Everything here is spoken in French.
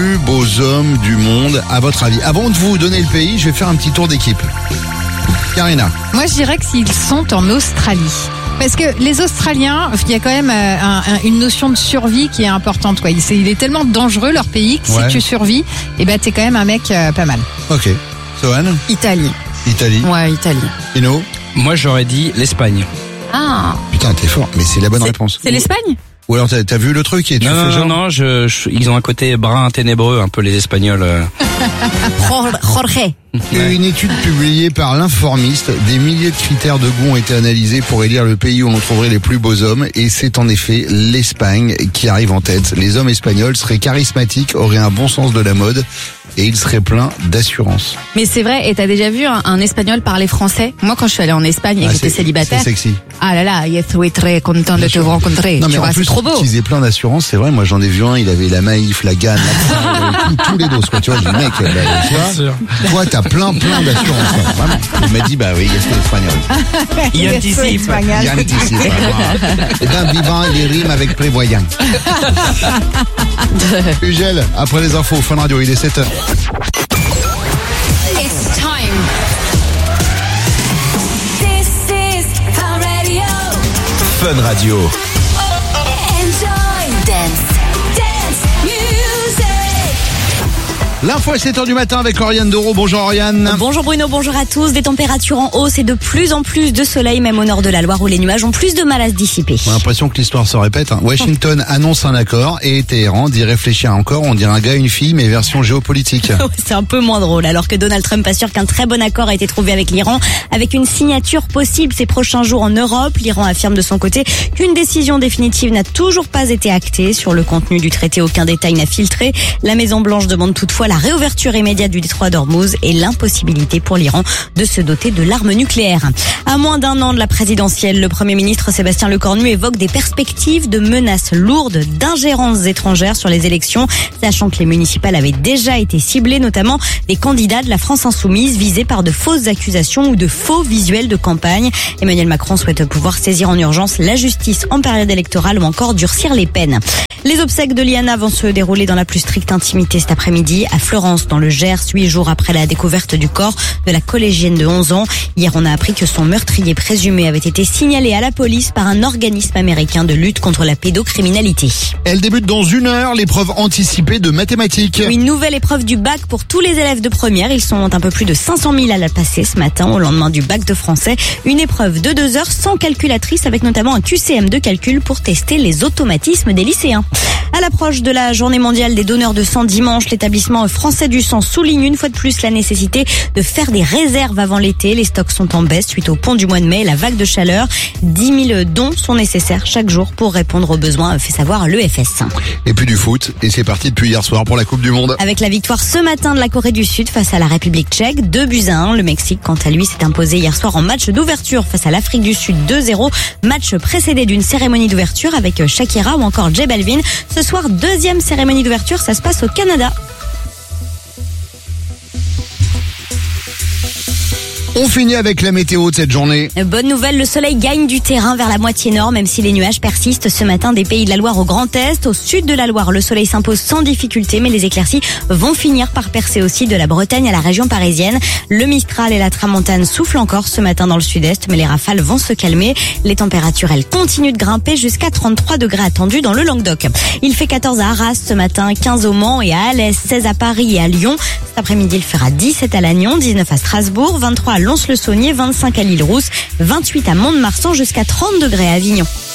plus beaux hommes du monde, à votre avis? Avant de vous donner le pays, je vais faire un petit tour d'équipe. Karina. Moi, je dirais que s'ils sont en Australie. Parce que les Australiens, il y a quand même une notion de survie qui est importante, quoi. Il est tellement dangereux, leur pays, que Ouais. si tu survis, t'es quand même un mec pas mal. Ok. Sohan. Italie. Italie. Ouais, Italie. Pino. Moi, j'aurais dit l'Espagne. Ah. Putain, t'es fort, mais c'est la bonne réponse. C'est l'Espagne? Ou alors t'as vu le truc et tu fais genre... Non, ils ont un côté brun ténébreux, un peu les Espagnols. Jorge. Une étude publiée par l'Informiste, des milliers de critères de goût ont été analysés pour élire le pays où on trouverait les plus beaux hommes, et c'est en effet l'Espagne qui arrive en tête. Les hommes espagnols seraient charismatiques, auraient un bon sens de la mode, et ils seraient pleins d'assurance. Mais c'est vrai, et t'as déjà vu un Espagnol parler français? Moi, quand je suis allée en Espagne et que j'étais célibataire. C'est sexy. Ah là là, je suis très content de te rencontrer. Non, mais Tu vois, en plus, c'est trop beau. qu'ils aient plein d'assurance, c'est vrai. Moi, j'en ai vu un, il avait la Maïf, la Gann, tous les doses, quoi. Tu vois, le mec, toi, t'as plein d'assurance, quoi. Vraiment. Il m'a dit, bah oui, c'est l'espagnol. Il anticipe. Il anticipe. Et ben, vivant, il rime avec prévoyant. Ugel, après les infos, Fun Radio, il est 7h. It's time. This is Fun Radio. Fun Radio. Enjoy dance music. L'info est 7h du matin avec Oriane Doro. Bonjour Oriane. Bonjour Bruno, bonjour à tous. Des températures en hausse et de plus en plus de soleil, même au nord de la Loire où les nuages ont plus de mal à se dissiper. On a l'impression que l'histoire se répète. Washington annonce un accord et Téhéran dit réfléchir encore. On dirait un gars, une fille, mais version géopolitique. C'est un peu moins drôle, alors que Donald Trump assure qu'un très bon accord a été trouvé avec l'Iran, avec une signature possible ces prochains jours en Europe. L'Iran affirme de son côté qu'une décision définitive n'a toujours pas été actée. Sur le contenu du traité, aucun détail n'a filtré. La Maison-Blanche demande toutefois la réouverture immédiate du détroit d'Ormuz et l'impossibilité pour l'Iran de se doter de l'arme nucléaire. À moins d'un an de la présidentielle, le Premier ministre Sébastien Lecornu évoque des perspectives de menaces lourdes d'ingérences étrangères sur les élections, sachant que les municipales avaient déjà été ciblées, notamment des candidats de la France insoumise visés par de fausses accusations ou de faux visuels de campagne. Emmanuel Macron souhaite pouvoir saisir en urgence la justice en période électorale ou encore durcir les peines. Les obsèques de Liana vont se dérouler dans la plus stricte intimité cet après-midi à Florence, dans le Gers, 8 jours après la découverte du corps de la collégienne de 11 ans. Hier, on a appris que son meurtrier présumé avait été signalé à la police par un organisme américain de lutte contre la pédocriminalité. Elle débute dans 1 heure, l'épreuve anticipée de mathématiques. Une nouvelle épreuve du bac pour tous les élèves de première. Ils sont un peu plus de 500 000 à la passer ce matin, au lendemain du bac de français. Une épreuve de 2 heures sans calculatrice, avec notamment un QCM de calcul pour tester les automatismes des lycéens. À l'approche de la journée mondiale des donneurs de sang dimanche, l'établissement français du sang souligne une fois de plus la nécessité de faire des réserves avant l'été. Les stocks sont en baisse suite au pont du mois de mai et la vague de chaleur. 10 000 dons sont nécessaires chaque jour pour répondre aux besoins, fait savoir l'EFS. Et puis du foot, et c'est parti depuis hier soir pour la Coupe du Monde. Avec la victoire ce matin de la Corée du Sud face à la République tchèque, 2-1. Le Mexique, quant à lui, s'est imposé hier soir en match d'ouverture face à l'Afrique du Sud 2-0. Match précédé d'une cérémonie d'ouverture avec Shakira ou encore J Balvin. Ce soir, deuxième cérémonie d'ouverture, ça se passe au Canada. On finit avec la météo de cette journée. Bonne nouvelle, le soleil gagne du terrain vers la moitié nord, même si les nuages persistent ce matin des pays de la Loire au Grand Est. Au sud de la Loire, le soleil s'impose sans difficulté, mais les éclaircies vont finir par percer aussi de la Bretagne à la région parisienne. Le Mistral et la Tramontane soufflent encore ce matin dans le sud-est, mais les rafales vont se calmer. Les températures, elles, continuent de grimper jusqu'à 33 degrés attendus dans le Languedoc. Il fait 14 à Arras ce matin, 15 au Mans et à Alès, 16 à Paris et à Lyon. Cet après-midi, il fera 17 à Lannion, 19 à Strasbourg, 23 à Lons-le-Saunier, 25 à l'Île-Rousse, 28 à Mont-de-Marsan jusqu'à 30 degrés à Avignon.